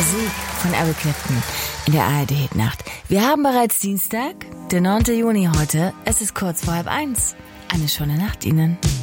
Musik von Eric Clapton in der ARD-Hitnacht. Wir haben bereits Dienstag, der 9. Juni heute. Es ist kurz vor 12:30. Eine schöne Nacht Ihnen.